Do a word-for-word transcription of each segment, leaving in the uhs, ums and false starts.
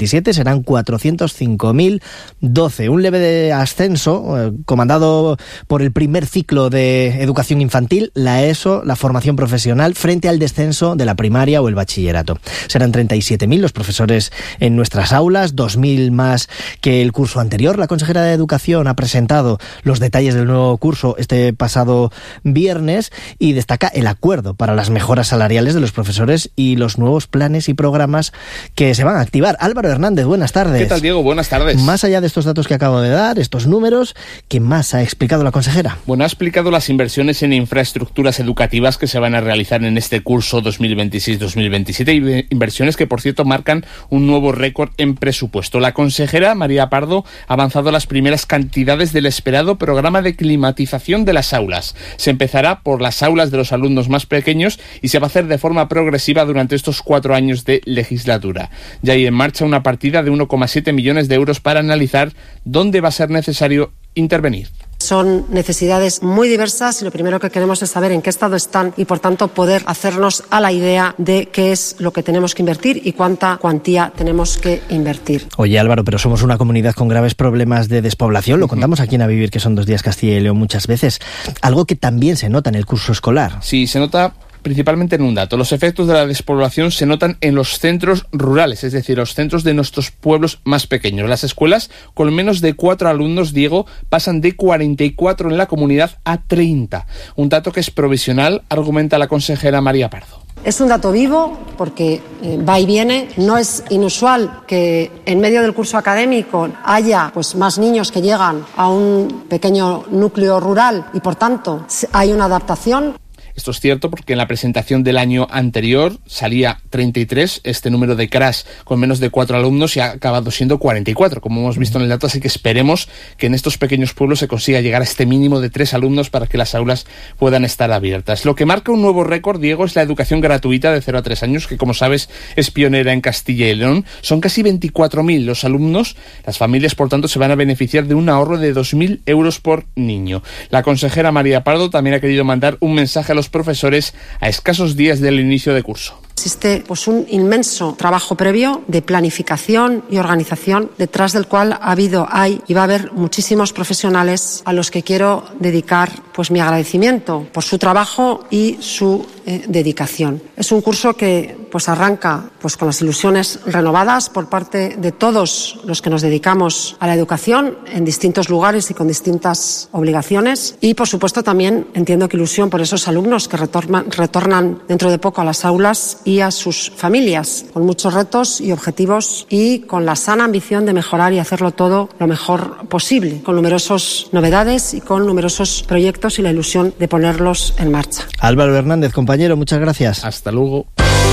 serán cuatrocientos cinco mil doce. Un leve ascenso eh, comandado por el primer ciclo de educación infantil, la ESO, la formación profesional, frente al descenso de la primaria o el bachillerato. Serán treinta y siete mil los profesores en nuestras aulas, dos mil más que el curso anterior. La consejera de Educación ha presentado los detalles del nuevo curso este pasado viernes y destaca el acuerdo para las mejoras salariales de los profesores y los nuevos planes y programas que se van a activar. Álvaro Hernández, buenas tardes. ¿Qué tal, Diego? Buenas tardes. Más allá de estos datos que acabo de dar, estos números, ¿qué más ha explicado la consejera? Bueno, ha explicado las inversiones en infraestructuras educativas que se van a realizar en este curso dos mil veintiséis dos mil veintisiete, y inversiones que, por cierto, marcan un nuevo récord en presupuesto. La consejera, María Pardo, ha avanzado las primeras cantidades del esperado programa de climatización de las aulas. Se empezará por las aulas de los alumnos más pequeños y se va a hacer de forma progresiva durante estos cuatro años de legislatura. Ya hay en marcha una partida de uno coma siete millones de euros para analizar dónde va a ser necesario intervenir. Son necesidades muy diversas y lo primero que queremos es saber en qué estado están y, por tanto, poder hacernos a la idea de qué es lo que tenemos que invertir y cuánta cuantía tenemos que invertir. Oye, Álvaro, pero somos una comunidad con graves problemas de despoblación. Lo contamos aquí en A Vivir, que son dos días Castilla y León muchas veces. Algo que también se nota en el curso escolar. Sí, se nota principalmente en un dato. Los efectos de la despoblación se notan en los centros rurales, es decir, los centros de nuestros pueblos más pequeños. Las escuelas con menos de cuatro alumnos, Diego, pasan de cuarenta y cuatro en la comunidad a treinta. Un dato que es provisional, argumenta la consejera María Pardo. Es un dato vivo porque eh, va y viene. No es inusual que en medio del curso académico haya pues, más niños que llegan a un pequeño núcleo rural y, por tanto, hay una adaptación. Esto es cierto porque en la presentación del año anterior salía treinta y tres, este número de CRAS con menos de cuatro alumnos, y ha acabado siendo cuarenta y cuatro, como hemos visto en el dato, así que esperemos que en estos pequeños pueblos se consiga llegar a este mínimo de tres alumnos para que las aulas puedan estar abiertas. Lo que marca un nuevo récord, Diego, es la educación gratuita de cero a tres años, que, como sabes, es pionera en Castilla y León. Son casi veinticuatro mil los alumnos. Las familias, por tanto, se van a beneficiar de un ahorro de dos mil euros por niño. La consejera María Pardo también ha querido mandar un mensaje a los profesores a escasos días del inicio de curso. Existe pues, un inmenso trabajo previo de planificación y organización, detrás del cual ha habido, hay y va a haber muchísimos profesionales a los que quiero dedicar pues, mi agradecimiento por su trabajo y su eh, dedicación. Es un curso que pues, arranca pues, con las ilusiones renovadas por parte de todos los que nos dedicamos a la educación en distintos lugares y con distintas obligaciones, y, por supuesto, también entiendo que ilusión por esos alumnos que retornan, retornan dentro de poco a las aulas y a sus familias, con muchos retos y objetivos y con la sana ambición de mejorar y hacerlo todo lo mejor posible, con numerosas novedades y con numerosos proyectos y la ilusión de ponerlos en marcha. Álvaro Hernández, compañero, muchas gracias. Hasta luego.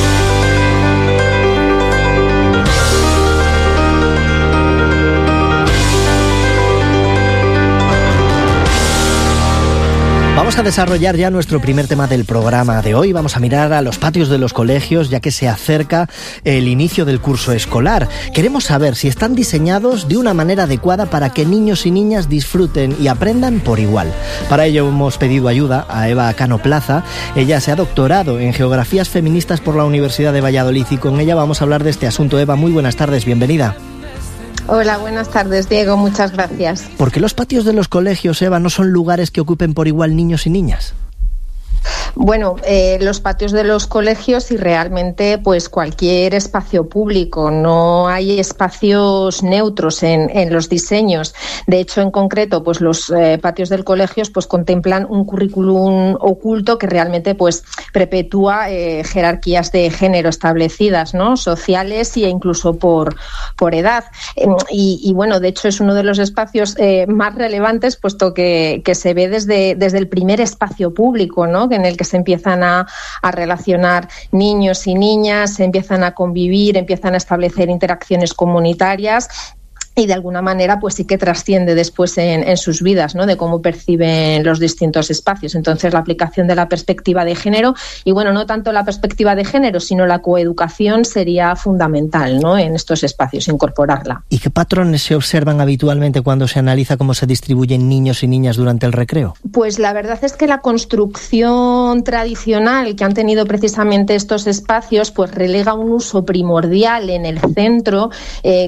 Vamos a desarrollar ya nuestro primer tema del programa de hoy. Vamos a mirar a los patios de los colegios, ya que se acerca el inicio del curso escolar. Queremos saber si están diseñados de una manera adecuada para que niños y niñas disfruten y aprendan por igual. Para ello hemos pedido ayuda a Eva Cano Plaza. Ella se ha doctorado en Geografías Feministas por la Universidad de Valladolid y con ella vamos a hablar de este asunto. Eva, muy buenas tardes, bienvenida. Hola, buenas tardes, Diego, muchas gracias. ¿Por qué los patios de los colegios, Eva, no son lugares que ocupen por igual niños y niñas? Bueno, eh, los patios de los colegios y realmente pues cualquier espacio público, no hay espacios neutros en, en los diseños. De hecho, en concreto, pues los eh, patios del colegio pues contemplan un currículum oculto que realmente pues perpetúa eh, jerarquías de género establecidas, ¿no? Sociales e incluso por, por edad. Eh, y, y bueno, de hecho es uno de los espacios eh, más relevantes, puesto que, que se ve desde, desde el primer espacio público, ¿no? En el que se empiezan a, a relacionar niños y niñas, se empiezan a convivir, empiezan a establecer interacciones comunitarias. y de alguna manera pues sí que trasciende después en, en sus vidas, ¿no? De cómo perciben los distintos espacios. Entonces la aplicación de la perspectiva de género, y bueno, no tanto la perspectiva de género, sino la coeducación sería fundamental, ¿no? En estos espacios, incorporarla. ¿Y qué patrones se observan habitualmente cuando se analiza cómo se distribuyen niños y niñas durante el recreo? Pues la verdad es que la construcción tradicional que han tenido precisamente estos espacios pues relega un uso primordial en el centro, eh,